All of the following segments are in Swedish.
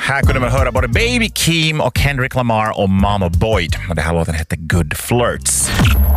Här kunde man höra både Baby Keem och Kendrick Lamar och Mama Boyd. Och det här låten hette Good Flirts.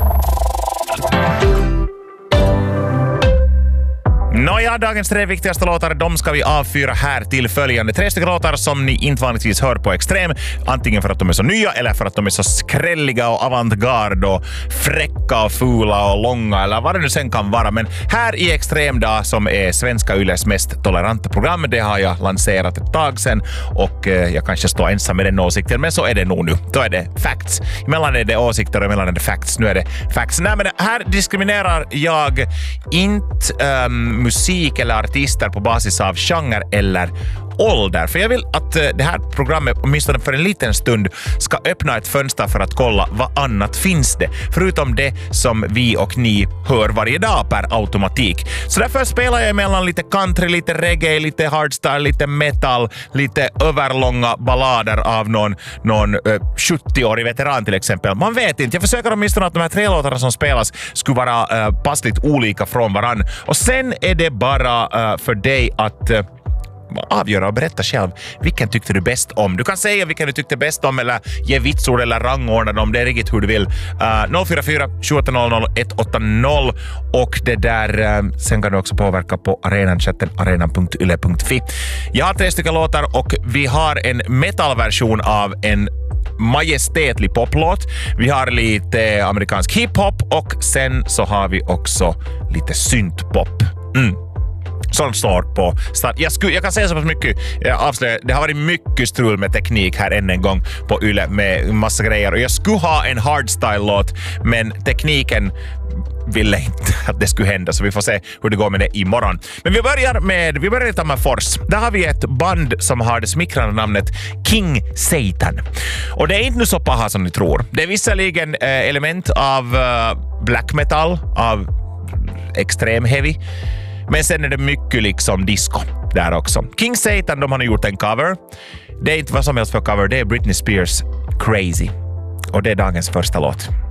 Nåja, dagens 3 viktigaste låtar, de ska vi avfyra här till följande. 3 stycken låtar som ni inte vanligtvis hör på Extrem. Antingen för att de är så nya eller för att de är så skrälliga och avantgarde och fräcka och fula och långa eller vad det nu sen kan vara. Men här i Extrem då, som är svenska Yles mest toleranta program, det har jag lanserat ett tag sedan och jag kanske står ensam med den åsikten, men så är det nog nu. Då är det facts. Emellan är det åsikter och emellan är det facts. Nu är det facts. Nej, men här diskriminerar jag inte musik eller artister på basis av genre eller ålder. För jag vill att det här programmet, åtminstone för en liten stund, ska öppna ett fönster för att kolla vad annat finns det. Förutom det som vi och ni hör varje dag per automatik. Så därför spelar jag emellan lite country, lite reggae, lite hardstyle, lite metal, lite överlånga ballader av någon 70-årig veteran till exempel. Man vet inte. Jag försöker åtminstone att de här 3 låtarna som spelas skulle vara passligt olika från varann. Och sen är det bara för dig att avgöra och berätta själv vilken tyckte du bäst om. Du kan säga vilken du tyckte bäst om eller ge vitsord eller rangordna dem. Det är riktigt hur du vill. 044 2800 180 och det där sen kan du också påverka på arenan-chatten arenan.yle.fi. Jag har 3 stycken låtar och vi har en metalversion av en majestätlig poplåt. Vi har lite amerikansk hiphop och sen så har vi också lite syntpop. Som står på start. Jag kan säga så mycket. Det har varit mycket strul med teknik här än en gång på Yle med massa grejer. Och jag skulle ha en hardstyle-låt, men tekniken ville inte att det skulle hända, så vi får se hur det går med det imorgon. Men vi börjar i Tammerfors. Där har vi ett band som har det smickrande namnet King Satan. Och det är inte nu så paha som ni tror. Det är visserligen element av black metal, av extrem heavy. Men sen är det mycket liksom disco där också. King Satan, de har gjort en cover. Det är inte vad som helst för cover, det är Britney Spears Crazy. Och det är dagens första låt.